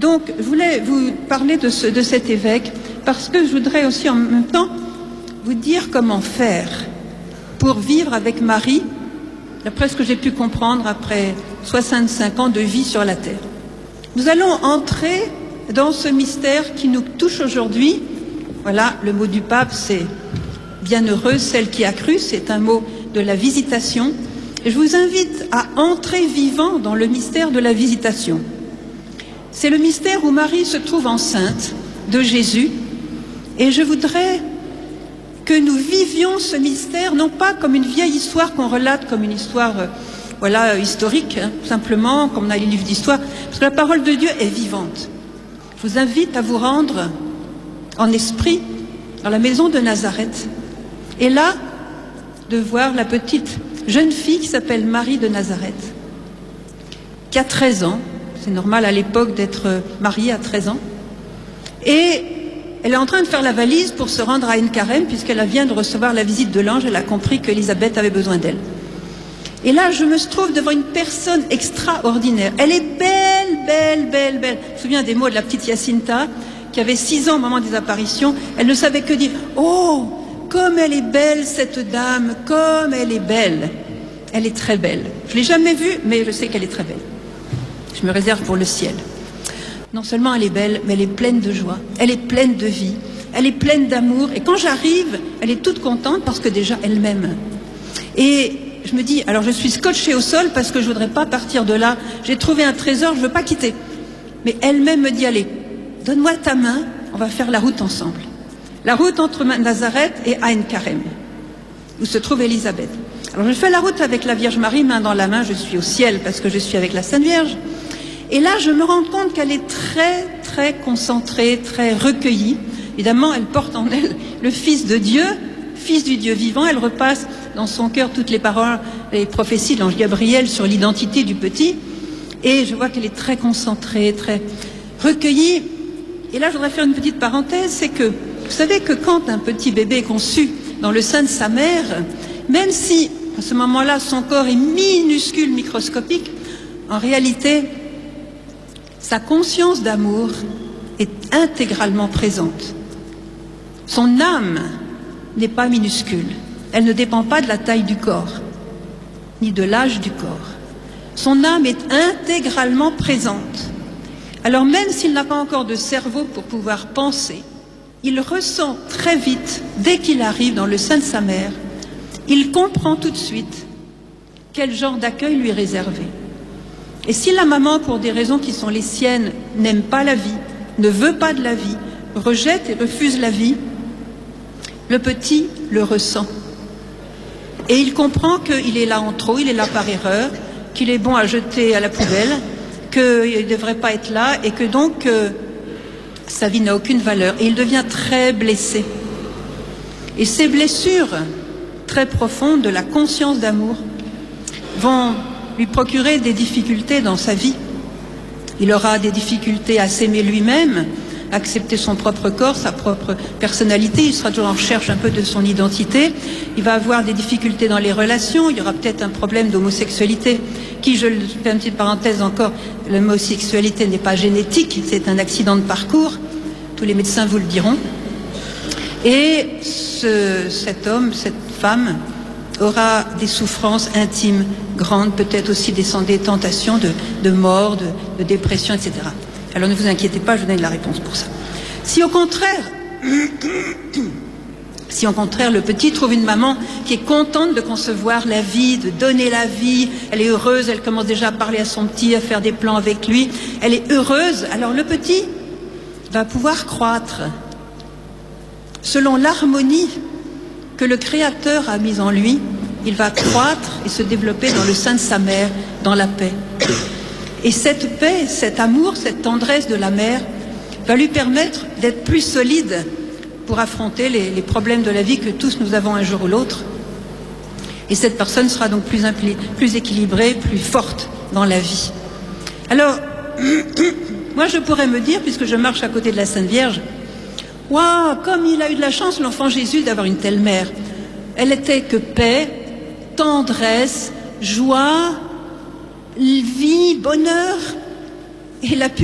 Donc, je voulais vous parler de cet évêque, parce que je voudrais aussi en même temps vous dire comment faire pour vivre avec Marie, d'après ce que j'ai pu comprendre après 65 ans de vie sur la terre. Nous allons entrer dans ce mystère qui nous touche aujourd'hui. Voilà, le mot du pape, c'est « bienheureuse celle qui a cru », c'est un mot de la visitation. Et je vous invite à entrer vivant dans le mystère de la visitation. C'est le mystère où Marie se trouve enceinte de Jésus, et je voudrais que nous vivions ce mystère, non pas comme une vieille histoire qu'on relate comme une histoire historique, simplement, comme on a les livres d'histoire, parce que la parole de Dieu est vivante. Je vous invite à vous rendre en esprit dans la maison de Nazareth, et là, de voir la petite jeune fille qui s'appelle Marie de Nazareth, qui a 13 ans, c'est normal à l'époque d'être mariée à 13 ans, et elle est en train de faire la valise pour se rendre à Ein-Carême, puisqu'elle vient de recevoir la visite de l'ange. Elle a compris qu'Élisabeth avait besoin d'elle. Et là, je me trouve devant une personne extraordinaire. Elle est belle, belle, belle, belle. Je me souviens des mots de la petite Jacinta, qui avait 6 ans au moment des apparitions. Elle ne savait que dire « Oh, comme elle est belle, cette dame, comme elle est belle !» Elle est très belle. Je ne l'ai jamais vue, mais je sais qu'elle est très belle. Je me réserve pour le ciel. Non seulement elle est belle, mais elle est pleine de joie, elle est pleine de vie, elle est pleine d'amour. Et quand j'arrive, elle est toute contente parce que déjà elle m'aime. Et je me dis, alors je suis scotchée au sol parce que je ne voudrais pas partir de là. J'ai trouvé un trésor, je ne veux pas quitter. Mais elle-même me dit, allez, donne-moi ta main, on va faire la route ensemble. La route entre Nazareth et Ein-Carême, où se trouve Élisabeth. Alors je fais la route avec la Vierge Marie, main dans la main, je suis au ciel parce que je suis avec la Sainte Vierge. Et là, je me rends compte qu'elle est très, très concentrée, très recueillie. Évidemment, elle porte en elle le Fils de Dieu, Fils du Dieu vivant. Elle repasse dans son cœur toutes les paroles, les prophéties de l'ange Gabriel sur l'identité du petit. Et je vois qu'elle est très concentrée, très recueillie. Et là, je voudrais faire une petite parenthèse, c'est que, vous savez que quand un petit bébé est conçu dans le sein de sa mère, même si, à ce moment-là, son corps est minuscule, microscopique, en réalité, sa conscience d'amour est intégralement présente. Son âme n'est pas minuscule. Elle ne dépend pas de la taille du corps, ni de l'âge du corps. Son âme est intégralement présente. Alors même s'il n'a pas encore de cerveau pour pouvoir penser, il ressent très vite, dès qu'il arrive dans le sein de sa mère, il comprend tout de suite quel genre d'accueil lui est réservé. Et si la maman, pour des raisons qui sont les siennes, n'aime pas la vie, ne veut pas de la vie, rejette et refuse la vie, le petit le ressent. Et il comprend qu'il est là en trop, il est là par erreur, qu'il est bon à jeter à la poubelle, qu'il ne devrait pas être là et que donc sa vie n'a aucune valeur. Et il devient très blessé. Et ces blessures très profondes de la conscience d'amour vont lui procurer des difficultés dans sa vie. Il aura des difficultés à s'aimer lui-même, à accepter son propre corps, sa propre personnalité. Il sera toujours en recherche un peu de son identité. Il va avoir des difficultés dans les relations. Il y aura peut-être un problème d'homosexualité qui, je fais une petite parenthèse encore, l'homosexualité n'est pas génétique, c'est un accident de parcours. Tous les médecins vous le diront. Et cet homme, cette femme, aura des souffrances intimes grandes, peut-être aussi des tentations de mort, de dépression, etc. Alors ne vous inquiétez pas, je vous donne la réponse pour ça. Si au contraire, le petit trouve une maman qui est contente de concevoir la vie, de donner la vie, elle est heureuse, elle commence déjà à parler à son petit, à faire des plans avec lui, elle est heureuse, alors le petit va pouvoir croître selon l'harmonie que le Créateur a mise en lui. Il va croître et se développer dans le sein de sa mère, dans la paix. Et cette paix, cet amour, cette tendresse de la mère va lui permettre d'être plus solide pour affronter les problèmes de la vie que tous nous avons un jour ou l'autre. Et cette personne sera donc plus équilibrée, plus forte dans la vie. Alors, moi je pourrais me dire, puisque je marche à côté de la Sainte Vierge, « Waouh, comme il a eu de la chance, l'enfant Jésus, d'avoir une telle mère. Elle était que paix, tendresse, joie, vie, bonheur. Et elle a pu